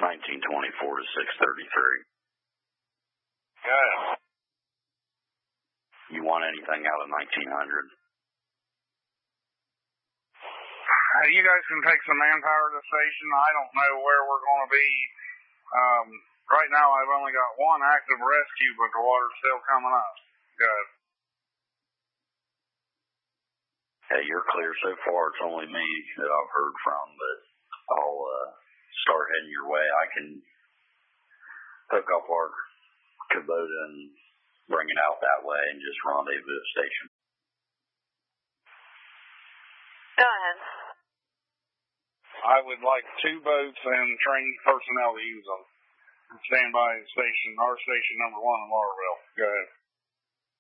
1924 to 633. Good. You want anything out of 1900? You guys can take some manpower to the station. I don't know where we're going to be. Right now, I've only got one active rescue, but the water's still coming up. Good. Hey, you're clear so far. It's only me that I've heard from, but I'll start heading your way. I can hook up our Kubota and bring it out that way and just rendezvous at the station. Go ahead. I would like 2 boats and trained personnel to use them. Stand by station, our station number 1 in Laurelville. Go ahead.